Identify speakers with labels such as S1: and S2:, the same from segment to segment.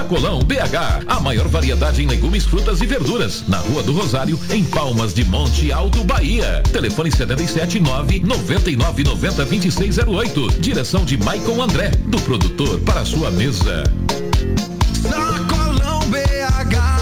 S1: Sacolão BH, a maior variedade em legumes, frutas e verduras, na Rua do Rosário, em Palmas de Monte Alto, Bahia. Telefone 779-9990-2608. Direção de Maicon André, do produtor para a sua mesa.
S2: Sacolão BH.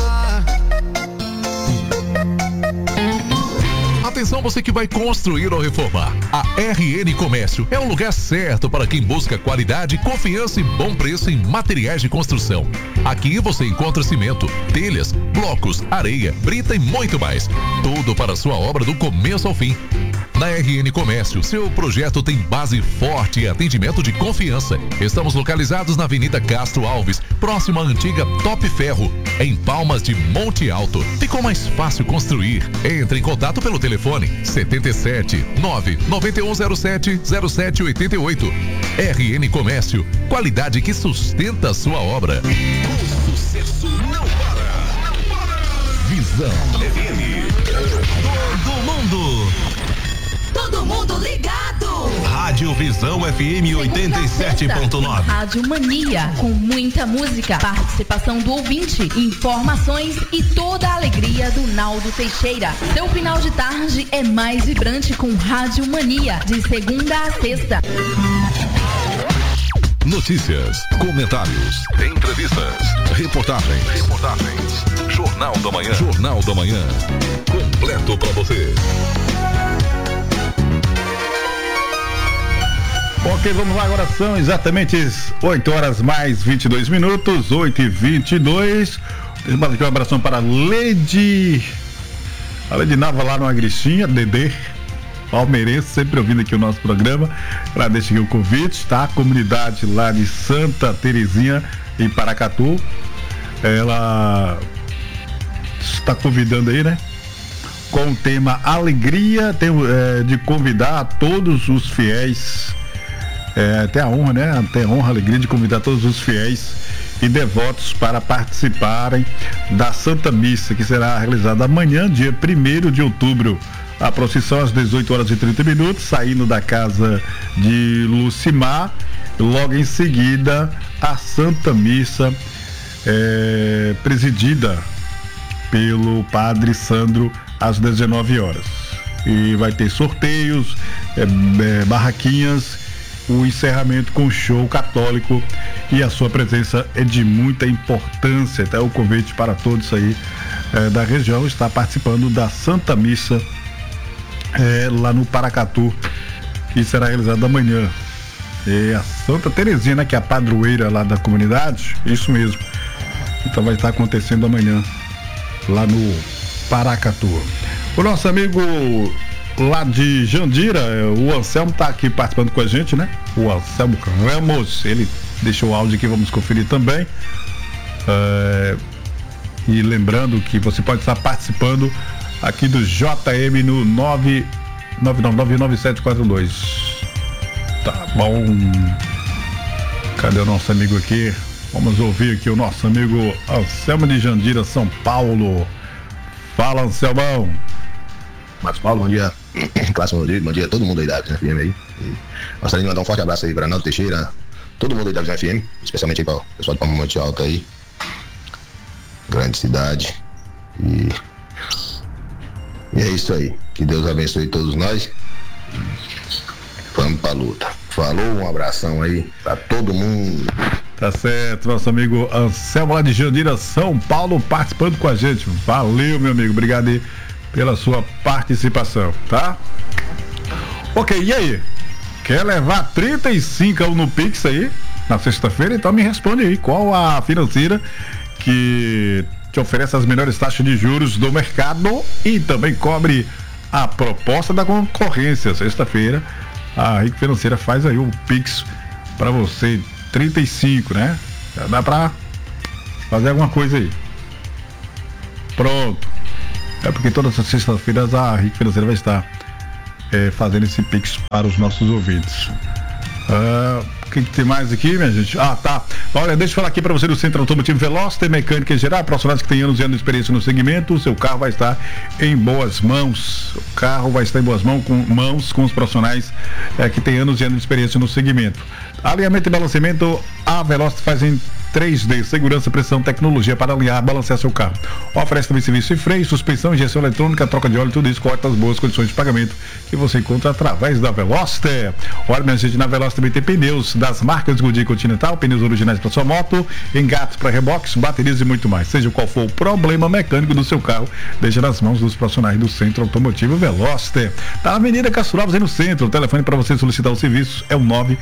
S3: Atenção, você que vai construir ou reformar. A RN Comércio é o lugar certo para quem busca qualidade, confiança e bom preço em materiais de construção. Aqui você encontra cimento, telhas, blocos, areia, brita e muito mais. Tudo para a sua obra do começo ao fim. Na RN Comércio, seu projeto tem base forte e atendimento de confiança. Estamos localizados na Avenida Castro Alves, próxima à antiga Top Ferro, em Palmas de Monte Alto. Ficou mais fácil construir. Entre em contato pelo telefone 77 99107 0788. RN Comércio, qualidade que sustenta a sua obra.
S1: O sucesso não para. Não para. Visão FM.
S4: Todo mundo ligado.
S1: Rádio Visão FM 87.9.
S4: Rádio Mania, com muita música, participação do ouvinte, informações e toda a alegria do Naldo Teixeira. Seu final de tarde é mais vibrante com Rádio Mania, de segunda a sexta.
S3: Notícias, comentários, entrevistas, reportagens. Jornal da Manhã. Completo para você.
S5: Ok, vamos lá, agora são exatamente 8 horas mais 22 minutos, 8h22. Deixa eu mandar aqui um abração para a Lady Nava lá no Agrichinha, Dedê, palmeirense, sempre ouvindo aqui o nosso programa. Ela deixa aqui o convite, tá? A comunidade lá de Santa Terezinha, em Paracatu. Ela está convidando aí, né? Com o tema Alegria, de convidar a todos os fiéis. Até a honra, né? Até a honra, a alegria de convidar todos os fiéis e devotos para participarem da Santa Missa, que será realizada amanhã, dia 1º de outubro. A procissão às 18h30, saindo da casa de Lucimar. Logo em seguida, a Santa Missa, presidida pelo Padre Sandro, às 19 horas. E vai ter sorteios, barraquinhas, o encerramento com show católico, e a sua presença é de muita importância. Até o convite para todos aí da região estar participando da Santa Missa lá no Paracatu, que será realizada amanhã. A Santa Terezinha, né, que é a padroeira lá da comunidade, isso mesmo. Então vai estar acontecendo amanhã lá no Paracatu. O nosso amigo lá de Jandira, o Anselmo tá aqui participando com a gente, né? O Anselmo Ramos, ele deixou o áudio aqui, vamos conferir também. E lembrando que você pode estar participando aqui do JM no 9999742. Tá bom. Cadê o nosso amigo aqui? Vamos ouvir aqui o nosso amigo Anselmo de Jandira, São Paulo. Fala, Anselmão.
S6: Marcos Paulo, bom dia. Clássico Rodrigo, bom dia a todo mundo aí da FM aí. Gostaria de mandar um forte abraço aí para Naldo Teixeira, todo mundo aí da FM, especialmente aí para o pessoal de Palma Monte Alto aí. Grande cidade. E é isso aí. Que Deus abençoe todos nós. Vamos pra luta. Falou, um abração aí pra todo mundo.
S5: Tá certo, nosso amigo Anselmo lá de Jandira, São Paulo, participando com a gente. Valeu, meu amigo, obrigado aí pela sua participação, tá? Ok, e aí? Quer levar 35 no Pix aí, na sexta-feira? Então me responde aí, qual a financeira que te oferece as melhores taxas de juros do mercado e também cobre a proposta da concorrência. Sexta-feira, a RIC Financeira faz aí o Pix pra você, 35, né? Já dá pra fazer alguma coisa aí. Pronto. É porque todas as sextas-feiras a RIC Financeira vai estar fazendo esse Pix para os nossos ouvintes. O que tem mais aqui, minha gente? Ah, tá. Olha, deixa eu falar aqui para você do Centro Automotivo Veloster, mecânica em geral, profissionais que têm anos e anos de experiência no segmento. O seu carro vai estar em boas mãos. O carro vai estar em boas mãos com os profissionais que têm anos e anos de experiência no segmento. Alinhamento e balanceamento, a Veloster faz em 3D, segurança, pressão, tecnologia para alinhar, balancear seu carro. Oferece também serviço de freio, suspensão, injeção eletrônica, troca de óleo, tudo isso com as boas condições de pagamento que você encontra através da Veloster. Olha, minha gente, na Veloster também tem pneus das marcas Goodyear e Continental, pneus originais para sua moto, engates para reboques, baterias e muito mais. Seja qual for o problema mecânico do seu carro, deixa nas mãos dos profissionais do Centro Automotivo Veloster. Tá na Avenida Castro Alves, aí no centro. O telefone para você solicitar o serviço é o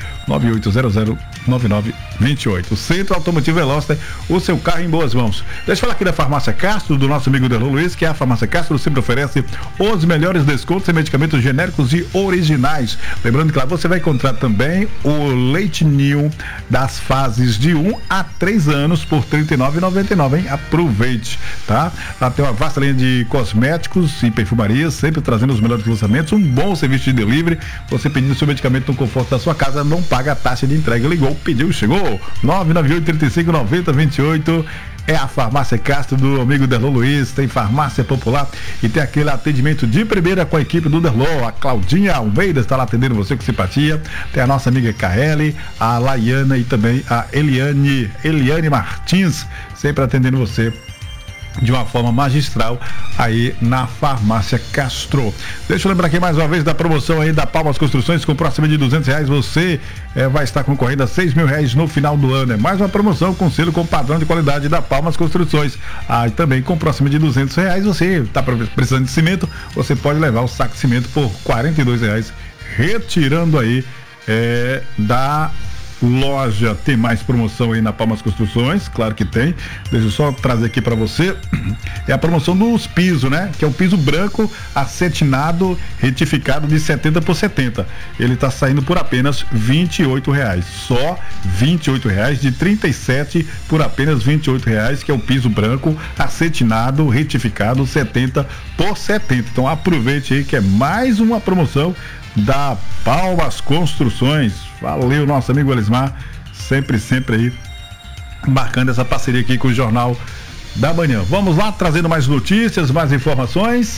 S5: 998009928. Centro Automotivo Veloster, o seu carro em boas mãos. Deixa eu falar aqui da Farmácia Castro, do nosso amigo Derlon Luiz, que a Farmácia Castro sempre oferece os melhores descontos em medicamentos genéricos e originais. Lembrando que lá você vai encontrar também o Leite Ninho das fases de 1 a 3 anos por R$ 39,99, hein? Aproveite, tá? Lá tem uma vasta linha de cosméticos e perfumarias, sempre trazendo os melhores lançamentos, um bom serviço de delivery. Você pedindo seu medicamento no conforto da sua casa, não paga a taxa de entrega. Ligou, pediu, chegou. 998-35-90-28. É a Farmácia Castro do amigo Derlon Luiz. Tem farmácia popular e tem aquele atendimento de primeira com a equipe do Derlon. A Claudinha Almeida está lá atendendo você com simpatia. Tem a nossa amiga Kaeli, a Laiana e também a Eliane Martins, sempre atendendo você de uma forma magistral aí na Farmácia Castro. Deixa eu lembrar aqui mais uma vez da promoção aí da Palmas Construções, com próximo de R$200 você vai estar concorrendo a R$6 mil no final do ano. É mais uma promoção com selo com padrão de qualidade da Palmas Construções. E também com próximo de R$200 você está precisando de cimento, você pode levar o saco de cimento por R$42, retirando aí da loja. Tem mais promoção aí na Palmas Construções, claro que tem. Deixa eu só trazer aqui para você. É a promoção dos pisos, né? Que é o piso branco acetinado retificado de 70 por 70. Ele tá saindo por apenas R$28. Só R$28, de 37 por apenas R$28, que é o piso branco acetinado retificado 70 por 70. Então aproveite aí que é mais uma promoção da Palmas Construções. Valeu, nosso amigo Elismar, sempre aí marcando essa parceria aqui com o Jornal da Manhã. Vamos lá, trazendo mais notícias, mais informações.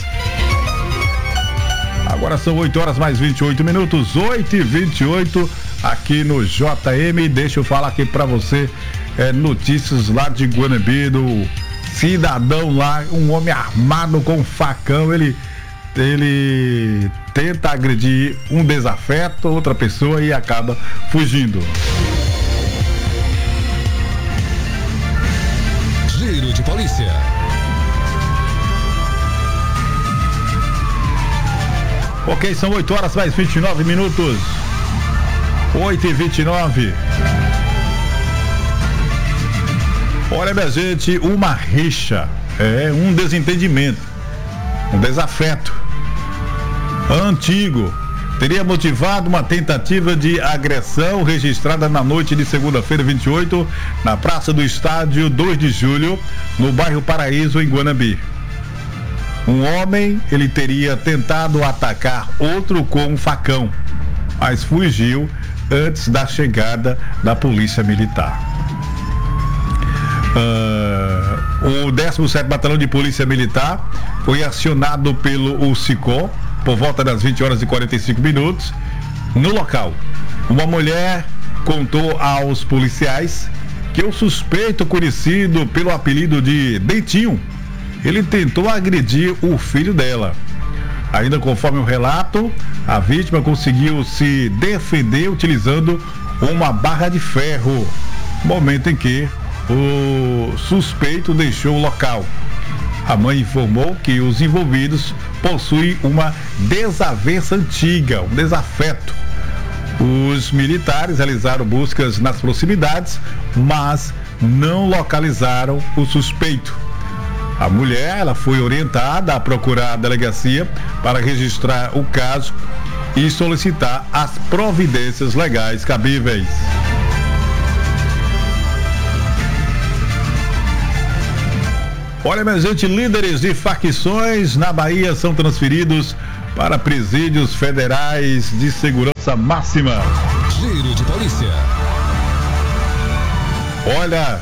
S5: Agora são 8 horas mais 28 minutos, 8h28 aqui no JM. Deixa eu falar aqui pra você notícias lá de Guanambi, do cidadão lá, um homem armado com um facão. Ele tenta agredir um desafeto, outra pessoa, e acaba fugindo.
S3: Giro de polícia.
S5: Ok, são 8 horas mais 29 minutos. 8h29. Olha, minha gente, uma rixa, um desentendimento, um desafeto antigo teria motivado uma tentativa de agressão registrada na noite de segunda-feira 28 na Praça do Estádio 2 de Julho, no bairro Paraíso, em Guanambi. Um homem, ele teria tentado atacar outro com um facão, mas fugiu antes da chegada da polícia militar. O 17º Batalhão de Polícia Militar foi acionado pelo SICOM por volta das 20 horas e 45 minutos. No local, uma mulher contou aos policiais que o suspeito, conhecido pelo apelido de Dentinho, ele tentou agredir o filho dela. Ainda conforme o relato, a vítima conseguiu se defender utilizando uma barra de ferro, momento em que o suspeito deixou o local. A mãe informou que os envolvidos possuem uma desavença antiga, um desafeto. Os militares realizaram buscas nas proximidades, mas não localizaram o suspeito. A mulher, ela foi orientada a procurar a delegacia para registrar o caso e solicitar as providências legais cabíveis. Olha, minha gente, líderes de facções na Bahia são transferidos para presídios federais de segurança máxima.
S3: Giro de polícia.
S5: Olha,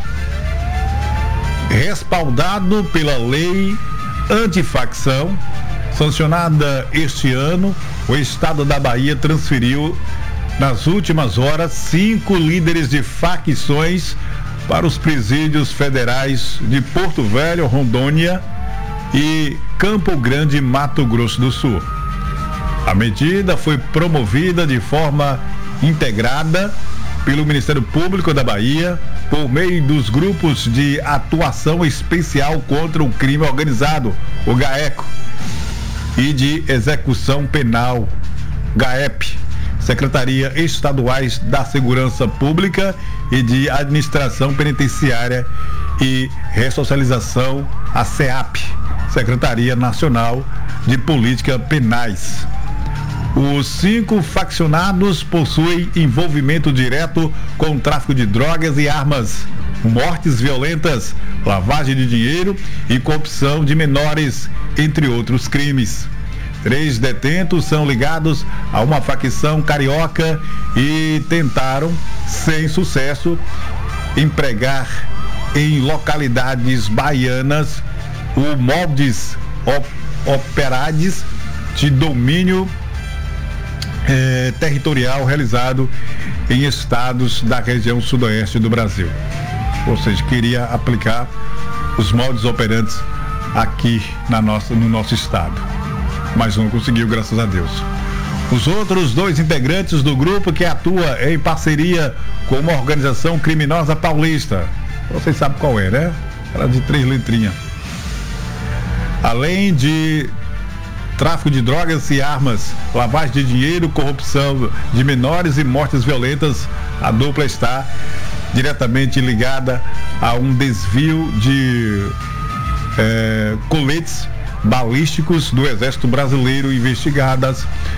S5: respaldado pela lei antifacção, sancionada este ano, o estado da Bahia transferiu nas últimas horas 5 líderes de facções para os presídios federais de Porto Velho, Rondônia e Campo Grande, Mato Grosso do Sul. A medida foi promovida de forma integrada pelo Ministério Público da Bahia por meio dos grupos de atuação especial contra o crime organizado, o GAECO, e de execução penal, GAEP, Secretaria Estaduais da Segurança Pública e de Administração Penitenciária e Ressocialização, a SEAP, Secretaria Nacional de Política Penais. Os 5 faccionados possuem envolvimento direto com tráfico de drogas e armas, mortes violentas, lavagem de dinheiro e corrupção de menores, entre outros crimes. 3 detentos são ligados a uma facção carioca e tentaram, sem sucesso, empregar em localidades baianas o modus operandi de domínio territorial realizado em estados da região sudoeste do Brasil. Ou seja, queria aplicar os modus operandi aqui no nosso estado, mas não conseguiu, graças a Deus. Os outros 2 integrantes do grupo, que atua em parceria com uma organização criminosa paulista, vocês sabem qual é, né? Era de 3 letrinhas. Além de tráfico de drogas e armas, lavagem de dinheiro, corrupção de menores e mortes violentas, a dupla está diretamente ligada a um desvio de coletes balísticos do Exército Brasileiro investigado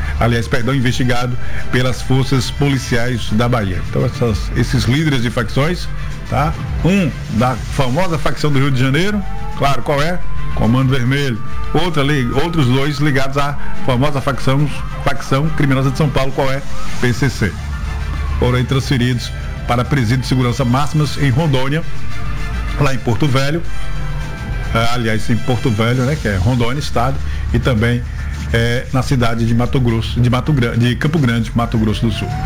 S5: pelas forças policiais da Bahia. Então esses líderes de facções, tá? Um da famosa facção do Rio de Janeiro, claro, qual é? Comando Vermelho. Outros 2 ligados à famosa facção criminosa de São Paulo, qual é? PCC. Foram transferidos para presídio de segurança máximas em Rondônia, lá em Porto Velho. Aliás, em Porto Velho, né, que é Rondônia, estado, e também na cidade de de Campo Grande, Mato Grosso do Sul.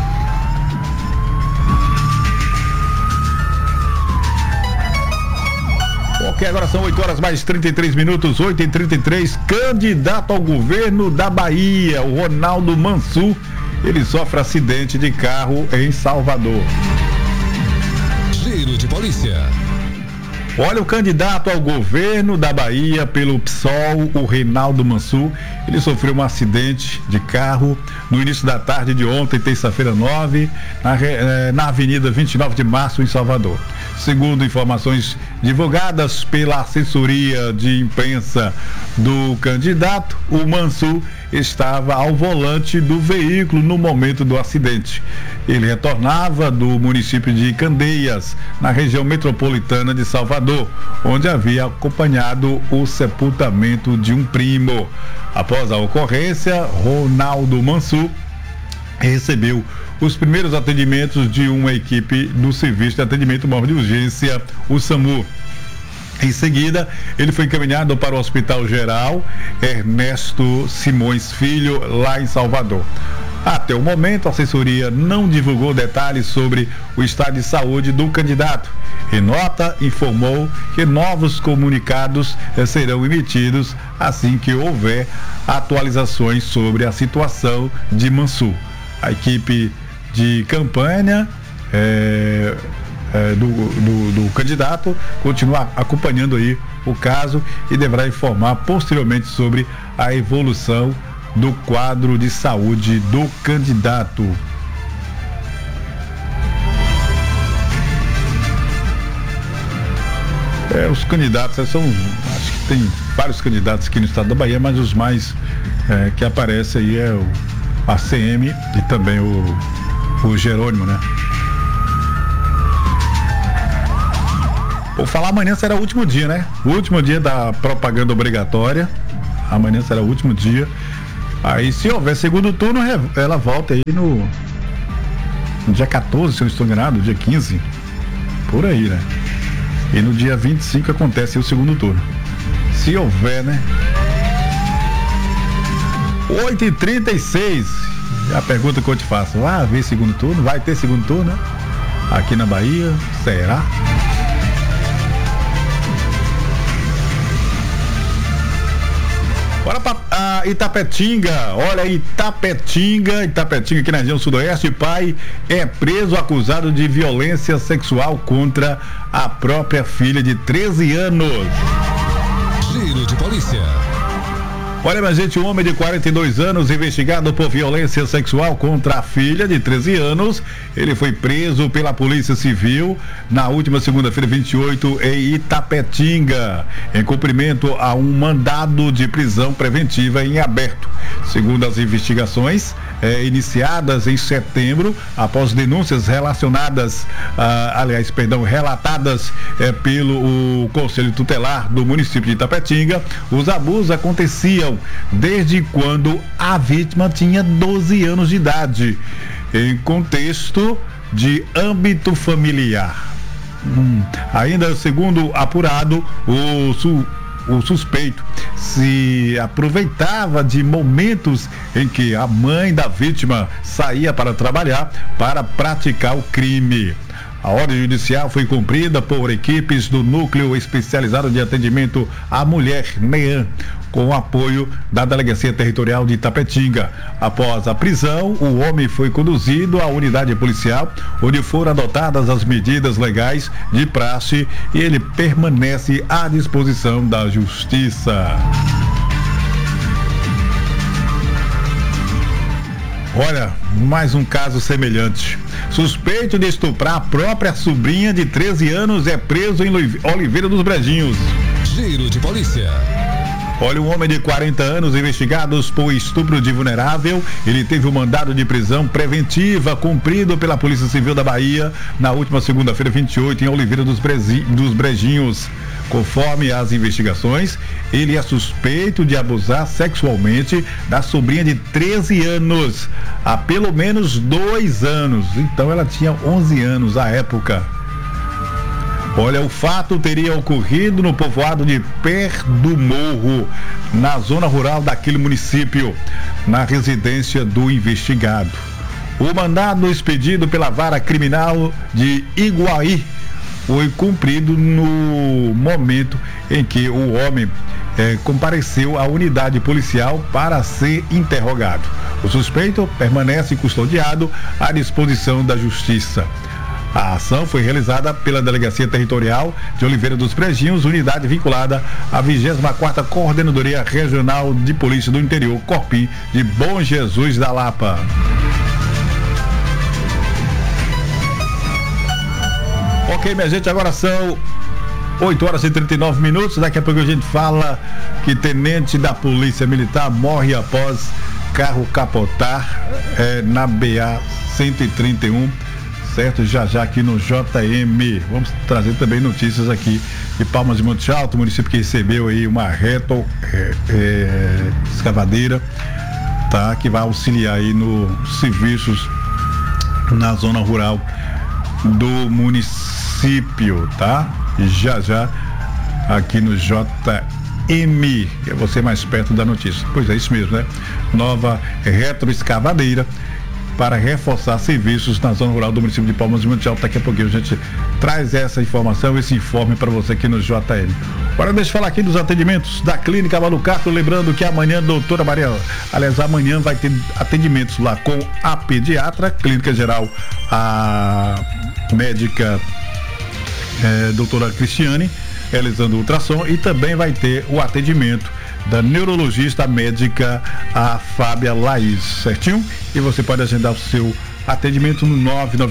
S5: Ok, agora são 8 horas mais 33 minutos, 8h33. Candidato ao governo da Bahia, o Ronaldo Mansur, ele sofre acidente de carro em Salvador.
S3: Giro de polícia.
S5: Olha, o candidato ao governo da Bahia pelo PSOL, o Ronaldo Mansur, ele sofreu um acidente de carro no início da tarde de ontem, terça-feira 9, na Avenida 29 de Março, em Salvador. Segundo informações divulgadas pela assessoria de imprensa do candidato, o Mansur estava ao volante do veículo no momento do acidente. Ele retornava do município de Candeias, na região metropolitana de Salvador, onde havia acompanhado o sepultamento de um primo. Após a ocorrência, Ronaldo Mansur recebeu os primeiros atendimentos de uma equipe do Serviço de Atendimento Móvel de Urgência, o SAMU. Em seguida, ele foi encaminhado para o Hospital Geral Ernesto Simões Filho, lá em Salvador. Até o momento, a assessoria não divulgou detalhes sobre o estado de saúde do candidato. Em nota, informou que novos comunicados serão emitidos assim que houver atualizações sobre a situação de Mansur. A equipe de campanha do candidato continua acompanhando aí o caso e deverá informar posteriormente sobre a evolução do quadro de saúde do candidato. Os candidatos acho que tem vários candidatos aqui no estado da Bahia, mas os mais que aparecem aí é o ACM e também o Jerônimo, né? Vou falar, amanhã será o último dia, né? O último dia da propaganda obrigatória. Amanhã será o último dia. Aí, se houver segundo turno, ela volta aí no dia 14, se eu não estou enganado, dia 15. por aí, né? E no dia 25 acontece o segundo turno. Se houver, né? 8h36. A pergunta que eu te faço: vai haver segundo turno? Vai ter segundo turno, né? Aqui na Bahia, será? Bora pra Itapetinga. Olha, Itapetinga aqui na região sudoeste. Pai é preso acusado de violência sexual contra a própria filha de 13 anos.
S3: Giro de polícia.
S5: Olha, minha gente, um homem de 42 anos investigado por violência sexual contra a filha de 13 anos. Ele foi preso pela Polícia Civil na última segunda-feira, 28, em Itapetinga, em cumprimento a um mandado de prisão preventiva em aberto. Segundo as investigações iniciadas em setembro, após denúncias relatadas pelo Conselho Tutelar do município de Itapetinga, os abusos aconteciam desde quando a vítima tinha 12 anos de idade, em contexto de âmbito familiar. Ainda segundo apurado, o suspeito se aproveitava de momentos em que a mãe da vítima saía para trabalhar para praticar o crime. A ordem judicial foi cumprida por equipes do Núcleo Especializado de Atendimento à Mulher, NEAM, com o apoio da Delegacia Territorial de Itapetinga. Após a prisão, o homem foi conduzido à unidade policial, onde foram adotadas as medidas legais de praxe, e ele permanece à disposição da Justiça. Olha, mais um caso semelhante. Suspeito de estuprar a própria sobrinha de 13 anos é preso em Oliveira dos Brejinhos.
S3: Giro de polícia.
S5: Olha, um homem de 40 anos investigados por estupro de vulnerável. Ele teve um mandado de prisão preventiva cumprido pela Polícia Civil da Bahia na última segunda-feira, 28, em Oliveira dos Brejinhos. Conforme as investigações, ele é suspeito de abusar sexualmente da sobrinha de 13 anos há pelo menos 2 anos. Então ela tinha 11 anos à época. Olha, o fato teria ocorrido no povoado de Pé do Morro, na zona rural daquele município, na residência do investigado. O mandado expedido pela Vara Criminal de Iguaí foi cumprido no momento em que o homem compareceu à unidade policial para ser interrogado. O suspeito permanece custodiado à disposição da Justiça. A ação foi realizada pela Delegacia Territorial de Oliveira dos Brejinhos, unidade vinculada à 24ª Coordenadoria Regional de Polícia do Interior, Corpim de Bom Jesus da Lapa. Ok, minha gente, agora são 8h39. Daqui a pouco a gente fala que tenente da Polícia Militar morre após carro capotar na BA 131. Certo, já aqui no JM. Vamos trazer também notícias aqui de Palmas de Monte Alto, município que recebeu aí uma escavadeira, tá? Que vai auxiliar aí nos serviços na zona rural do município, tá? Já aqui no JM, que é você mais perto da notícia. Pois é, isso mesmo, né? Nova retroescavadeira para reforçar serviços na zona rural do município de Palmas de Monte Alto. Daqui a pouquinho a gente traz essa informação, esse informe para você aqui no JM. Agora deixa eu falar aqui dos atendimentos da Clínica Malu Castro, lembrando que amanhã, doutora Maria, amanhã vai ter atendimentos lá com a pediatra, clínica geral, a médica doutora Cristiane, realizando ultrassom, e também vai ter o atendimento da neurologista médica, a Fábia Laís, certinho? E você pode agendar o seu atendimento no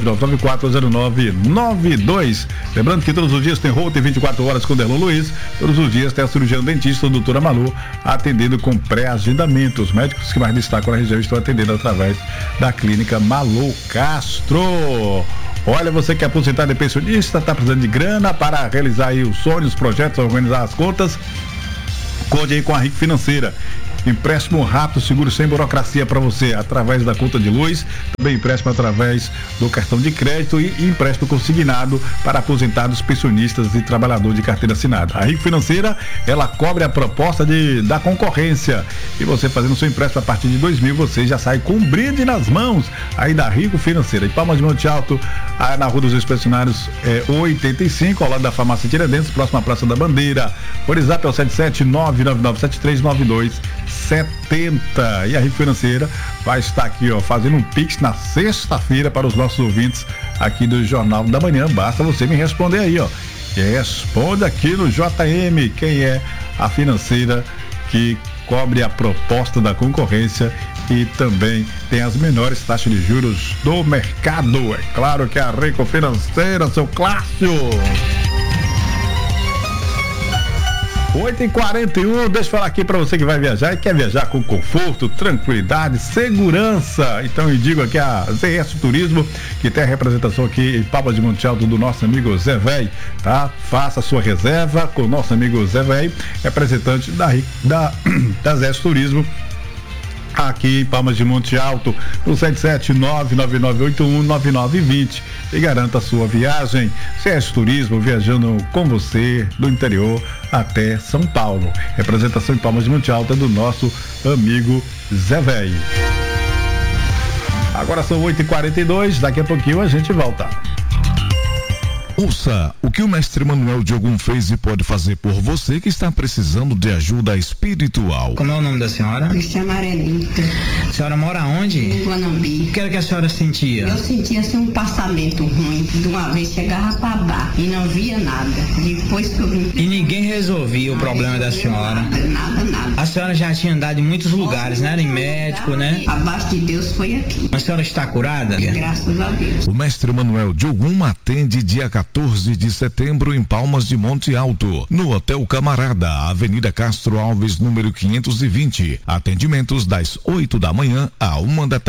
S5: 999-940992. Lembrando que todos os dias tem Router 24 horas com Derlon Luiz, todos os dias tem a cirurgião dentista, a doutora Malu, atendendo com pré-agendamento. Os médicos que mais destacam na região estão atendendo através da Clínica Malu Castro. Olha, você que é aposentado e pensionista, está precisando de grana para realizar aí os sonhos, os projetos, organizar as contas, conte aí com a RIC Financeira. empréstimo rápido, seguro, sem burocracia para você, através da conta de luz, também empréstimo através do cartão de crédito e empréstimo consignado para aposentados, pensionistas e trabalhador de carteira assinada. A Rico Financeira, ela cobre a proposta da concorrência, e você fazendo seu empréstimo a partir de 2.000, você já sai com um brinde nas mãos aí da Rico Financeira. Em Palmas de Monte Alto, na Rua dos Expedicionários 85, ao lado da Farmácia Tiradentes, próxima à Praça da Bandeira. O WhatsApp é o 77999739270. E a Rico Financeira vai estar aqui, fazendo um Pix na sexta-feira para os nossos ouvintes aqui do Jornal da Manhã. Basta você me responder aí, responda aqui no JM quem é a financeira que cobre a proposta da concorrência e também tem as menores taxas de juros do mercado. É claro que a Rico Financeira, seu Clássio. 8h41, deixa eu falar aqui para você que vai viajar e quer viajar com conforto, tranquilidade, segurança. Então eu digo aqui a ZS Turismo, que tem a representação aqui em Palmas de Monte Alto do nosso amigo Zé Véi, tá? Faça a sua reserva com o nosso amigo Zé Véi, representante da ZS Turismo, aqui em Palmas de Monte Alto, no 77999819920, e garanta a sua viagem. CS Turismo, viajando com você do interior até São Paulo. Representação em Palmas de Monte Alto é do nosso amigo Zé Véi. Agora são 8h42, daqui a pouquinho a gente volta.
S3: Ouça o que o mestre Manuel de Ogum fez e pode fazer por você que está precisando de ajuda espiritual.
S2: Como é o nome da senhora?
S7: Cristiana Arenita.
S2: A senhora mora onde?
S7: Em Guanambi.
S2: O que era que a senhora sentia?
S7: Eu sentia assim um passamento ruim. De uma vez chegava para bar e não via nada. Depois que eu vim...
S2: E ninguém resolvia o problema da senhora?
S7: Nada.
S2: A senhora já tinha andado em muitos lugares, né? Era em médico, né?
S7: Abaixo de Deus foi aqui.
S2: A senhora está curada?
S7: Graças a Deus.
S3: O mestre Manuel de Ogum atende dia 14 de setembro em Palmas de Monte Alto, no Hotel Camarada, Avenida Castro Alves, número 520. Atendimentos das 8 da manhã à 1 da tarde.